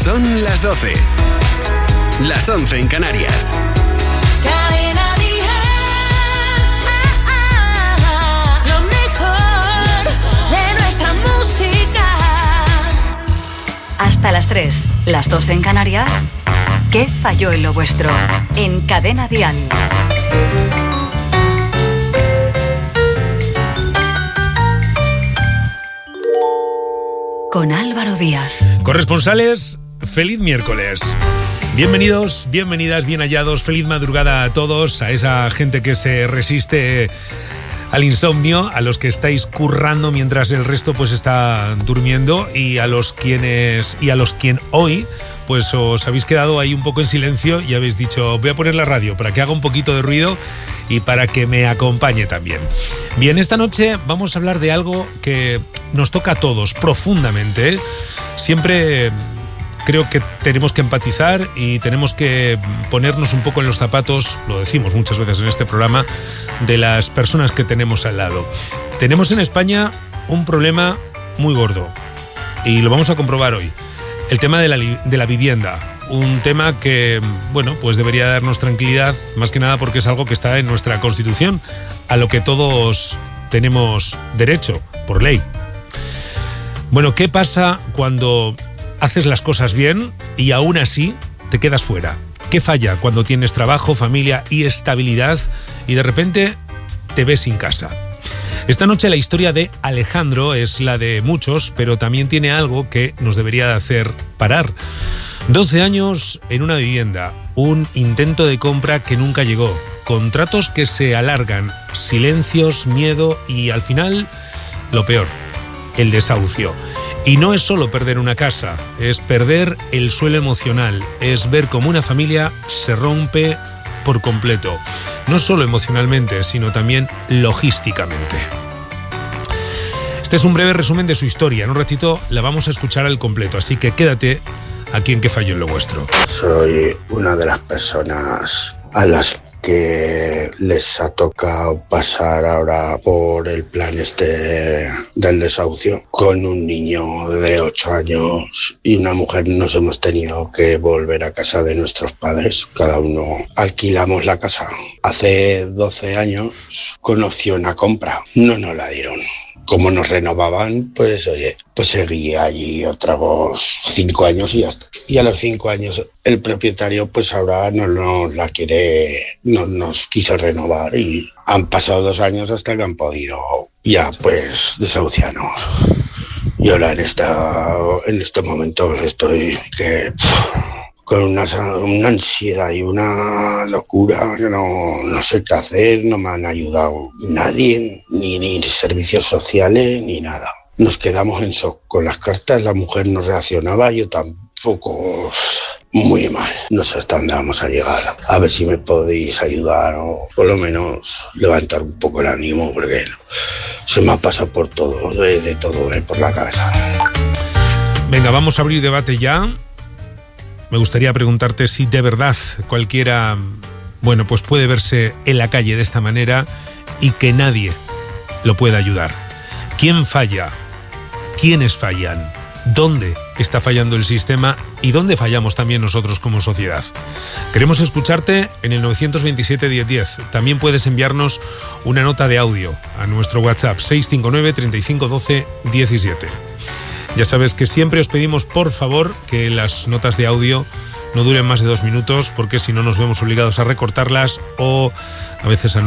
Son las 12. Las 11 en Canarias. Cadena Dial. Lo mejor de nuestra música. Hasta las 3, las 2 en Canarias. ¿Qué falló en lo vuestro? En Cadena Dial. Con Álvaro Díaz. Corresponsales, feliz miércoles. Bienvenidos, bienvenidas, bien hallados. Feliz madrugada a todos, a esa gente que se resiste al insomnio, a los que estáis currando mientras el resto pues está durmiendo, y a los quien hoy pues os habéis quedado ahí un poco en silencio y habéis dicho: voy a poner la radio para que haga un poquito de ruido y para que me acompañe también. Bien, esta noche vamos a hablar de algo que nos toca a todos profundamente. Siempre creo que tenemos que empatizar y tenemos que ponernos un poco en los zapatos, lo decimos muchas veces en este programa, de las personas que tenemos al lado. Tenemos en España un problema muy gordo y lo vamos a comprobar hoy. El tema de la vivienda, un tema que, bueno, pues debería darnos tranquilidad, más que nada porque es algo que está en nuestra Constitución, a lo que todos tenemos derecho, por ley. Bueno, ¿qué pasa cuando haces las cosas bien y aún así te quedas fuera? ¿Qué falla cuando tienes trabajo, familia y estabilidad y de repente te ves sin casa? Esta noche la historia de Alejandro es la de muchos, pero también tiene algo que nos debería de hacer parar. 12 años en una vivienda, un intento de compra que nunca llegó, contratos que se alargan, silencios, miedo y al final, lo peor, el desahucio. Y no es solo perder una casa, es perder el suelo emocional, es ver cómo una familia se rompe por completo, no solo emocionalmente, sino también logísticamente. Este es un breve resumen de su historia. En un ratito la vamos a escuchar al completo, así que quédate aquí en ¿Qué falló en lo vuestro? Soy una de las personas a las que les ha tocado pasar ahora por el plan del desahucio. Con un niño de 8 años y una mujer nos hemos tenido que volver a casa de nuestros padres. Cada uno alquilamos la casa. Hace 12 años con opción a compra. No nos la dieron. Como nos renovaban, pues oye, pues seguía allí otros 5 años y ya está. Y a los 5 años el propietario pues ahora no nos quiso renovar y han pasado 2 años hasta que han podido ya pues desahuciarnos. Y ahora en estos momentos estoy con una ansiedad y una locura que no sé qué hacer. No me han ayudado nadie, ni servicios sociales, ni nada. Nos quedamos en shock con las cartas, la mujer no reaccionaba, yo tampoco. Muy mal, no sé hasta dónde vamos a llegar. A ver si me podéis ayudar o por lo menos levantar un poco el ánimo, porque se me ha pasado por todo, de todo por la cabeza. Venga, vamos a abrir debate ya. Me gustaría preguntarte si de verdad cualquiera, bueno, pues puede verse en la calle de esta manera y que nadie lo pueda ayudar. ¿Quién falla? ¿Quiénes fallan? ¿Dónde está fallando el sistema y dónde fallamos también nosotros como sociedad? Queremos escucharte en el 927 1010. También puedes enviarnos una nota de audio a nuestro WhatsApp 659 35 12 17. Ya sabes que siempre os pedimos, por favor, que las notas de audio no duren más de 2 minutos, porque si no nos vemos obligados a recortarlas o a veces a